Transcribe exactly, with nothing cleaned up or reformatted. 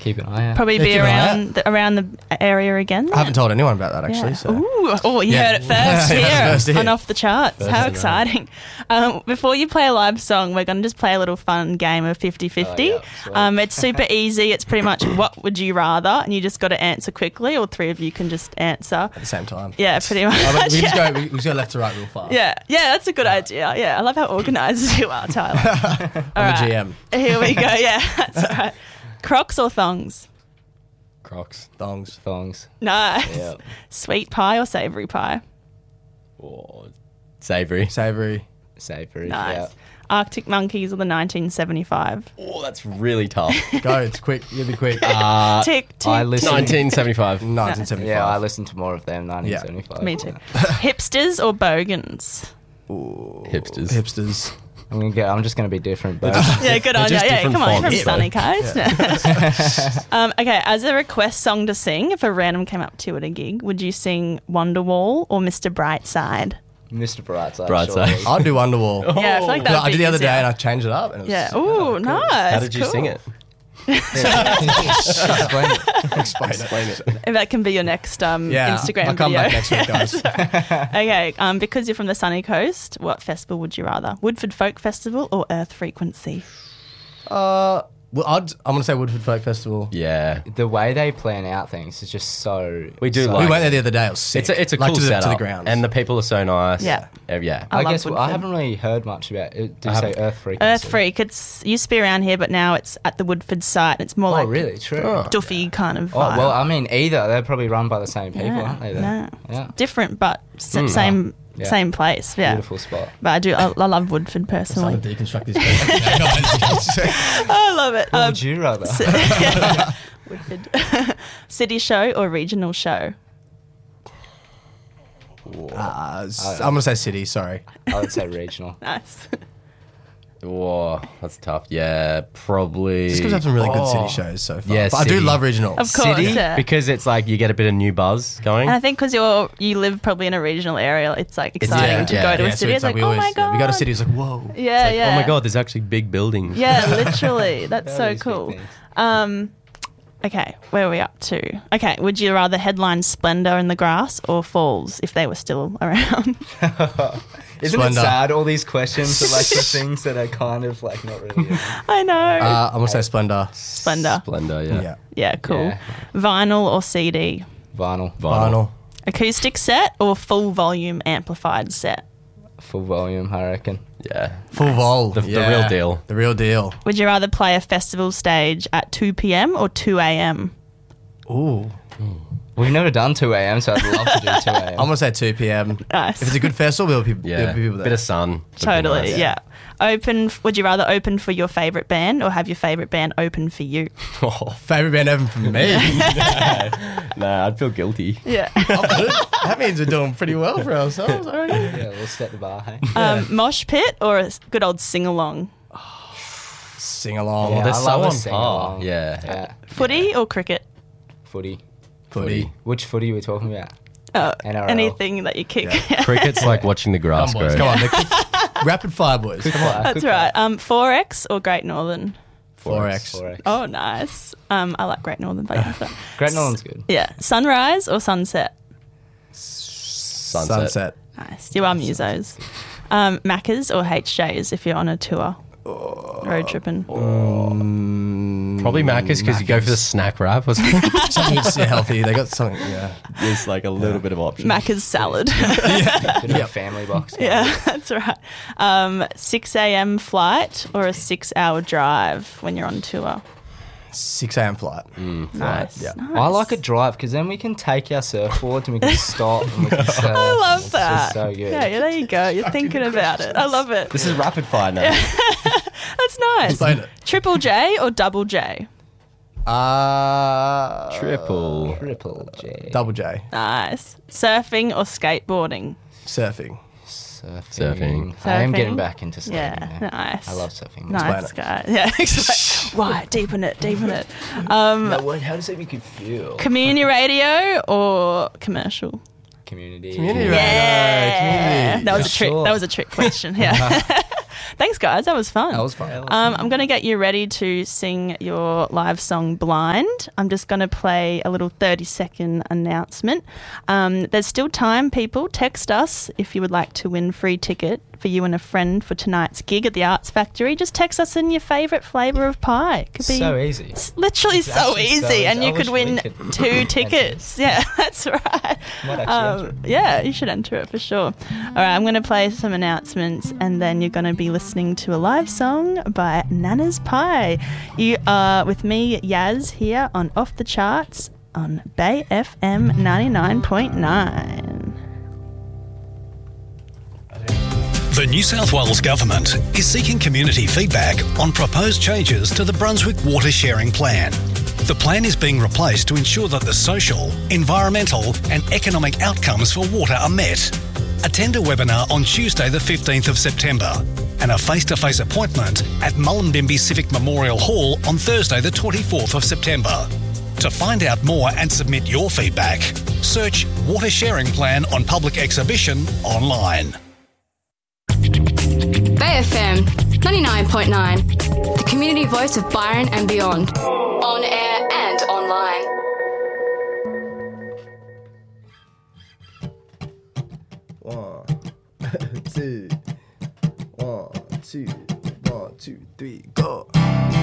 keep an eye out. Probably Yeah, be keep an eye around the, around the area again. I haven't told anyone about that actually. Yeah. So. Ooh, oh, you Yeah. heard it first here First here. on Off the Charts. First How around. exciting. Um, before you play a live song, we're going to just play a little fun game of fifty-fifty. Oh, yeah, sweet. um, it's super easy. It's pretty much what would you rather, and you just got to answer quickly, or three of you can just answer. At the same time. Yeah, pretty much. Oh, but we can just yeah. go. We, we just go left to right real fast. yeah, yeah, that's a good idea. Yeah, I love how organised you are, Tyler. I'm All the right. G M. Here we go. Yeah, that's all right. Crocs or thongs? Crocs. Thongs. Thongs. Nice. Yeah. Sweet pie or savoury pie? Oh, savoury. Savoury. Savoury. Nice. Yeah. Arctic Monkeys or the nineteen seventy-five? Oh, that's really tough. Go. It's quick. You'll be quick. Uh, Tick, tick. I listen. nineteen seventy-five. nineteen seventy-five. Yeah, I listened to more of them. nineteen seventy-five. Me too. Hipsters or bogans? Hipsters. Hipsters. I'm gonna get. I'm just gonna be different, but Yeah, good on you. just Yeah, different come on, you're from fonts, Sunny though. Coast. um, okay, as a request song to sing, if a random came up to you at a gig, would you sing Wonderwall or Mister Brightside? Mister Brightside. Brightside. surely. I'll do Wonderwall. Yeah, I feel like that would I be did the other day easier. and I changed it up. And it was Yeah. Ooh, nice. How did you Cool. sing it? Explain it. Explain it. Explain it. If that can be your next um, Yeah, Instagram I'll come video. back next week, guys. Okay, um, because you're from the sunny coast, what festival would you rather? Woodford Folk Festival or Earth Frequency? Uh, well, I'd, I'm going to say Woodford Folk Festival. Yeah. The way they plan out things is just so. We do so like- We went there the other day. It was sick. It's a, it's a like cool to the, setup. to the ground. And the people are so nice. Yeah. Uh, yeah. I I, love guess well, I Woodford. haven't really heard much about it. Did I you say haven't- Earth Frequency? Earth Freak, it's used to be around here, but now it's at the Woodford site. It's more Oh, like really? True. Oh. Duffy kind of Oh, vibe. well, I mean, either. They're probably run by the same people, Yeah, aren't they? then? no. Yeah. Different, but s- Mm. same Yeah. same place. Yeah, Beautiful spot. but I do. I, I love Woodford I'm personally. starting to deconstruct this. Guys. I love it. What Um, would you rather? Woodford. City show or regional show? uh, s- I'm going to say city, sorry. I would say regional. Nice. Whoa, that's tough. Yeah, probably. Just because we have some really good Oh. city shows so far. Yeah, but I do city. love regional. Of course, City, yeah. because it's like you get a bit of new buzz going. And I think because you're you live probably in a regional area, it's like exciting yeah, to yeah, go to Yeah, a so city. It's, like, we oh always- my yeah, god, we go to city, it's like, whoa. Yeah, Like, yeah. oh my god, there's actually big buildings. Yeah, literally. That's That so is big cool. things. Um, okay, where are we up to? Okay, would you rather headline Splendor in the Grass or Falls if they were still around? Isn't Splendor. it sad, all these questions are like the things that are kind of like not really. I know. Uh, I'm going to say Splendor. Splendor. Splendor, yeah. Yeah. Yeah, cool. Yeah. Vinyl or C D? Vinyl. Vinyl. Acoustic set or full volume amplified set? Full volume, I reckon. Yeah. Full vol. The- the yeah. real deal. The real deal. Would you rather play a festival stage at two p.m. or two a.m.? Ooh. We've never done two a.m, so I'd love to do two a.m. I'm going to say two p.m. Nice. If it's a good festival, there'll be, Yeah. there'll be people there. Bit of sun. Would be Totally, nice. yeah. Open. Would you rather open for your favorite band or have your favorite band open for you? Oh, Favourite band ever from me. nah, I'd feel guilty. Yeah. That means we're doing pretty well for ourselves, I reckon. Yeah, we'll set the bar, hey? um, mosh pit or a good old sing along? Sing along. Yeah, they're I so love a on sing-along. par. Yeah. Yeah. Footy or cricket? Footy. Footy. Which footy are we talking about? Uh, N R L. anything that you kick. Cricket's like watching the grass Come, boys. grow. Come on. they're- Rapid fire, boys. Come on. That's Good right. Um, four X or Great Northern? four X. four X. Oh, nice. Um, I like Great Northern, but yeah. Great Northern's good. Yeah. Sunrise or sunset? Sunset. Sunset. Nice. You are musos. Um, Macca's or H J's if you're on a tour? Road tripping. Probably Macca's because you go for the snack wrap or something. Something that's healthy. They got something, yeah. There's like a little bit of option. Macca's salad. Bit of a family box. Yeah, that's right. Um, six a.m. flight or a six-hour drive when you're on tour? six a.m. flight. Nice. Yeah. nice. I like a drive because then we can take our surfboards and we can stop and we can surf. I love It's that. just so good. Yeah, yeah, there you go. You're thinking about it. I love it. This is rapid fire now. That's nice. Explain it. Triple J or double J? Uh, Triple. Triple J. Double J. Nice. Surfing or skateboarding? Surfing. Surfing. Surfing. I am Surfing. getting back into surfing. Yeah, now. nice. I love surfing. Nice, Explain guy. Yeah, explain. Why? Deepen it, deepen it. Um, No, what, how does it make you feel? community radio or commercial? Community. Community radio. Yeah. Community. That was For a trick. sure. That was a trick question. Yeah. Thanks, guys. That was fun. That was fun. Um, I'm going to get you ready to sing your live song Blind. I'm just going to play a little thirty-second announcement. Um, there's still time, people. Text us if you would like to win free ticket for you and a friend for tonight's gig at the Arts Factory. Just text us in your favourite flavour of pie. It could be So easy. It's literally It's so actually easy, so easy. and I you could wish we win could two enter tickets. Yeah, that's right. Might actually Um, enter it. yeah, you should enter it for sure. All right, I'm going to play some announcements, and then you're going to be listening to a live song by Nana's Pie. You are with me, Yaz, here on Off the Charts on Bay F M ninety-nine point nine. The New South Wales Government is seeking community feedback on proposed changes to the Brunswick Water Sharing Plan. The plan is being replaced to ensure that the social, environmental and economic outcomes for water are met. Attend a webinar on Tuesday the fifteenth of September and a face-to-face appointment at Mullumbimby Civic Memorial Hall on Thursday the twenty-fourth of September. To find out more and submit your feedback, search Water Sharing Plan on Public Exhibition online. Bay F M ninety-nine point nine, the community voice of Byron and beyond. On air and online. One, two, one, two, one, two, three, go.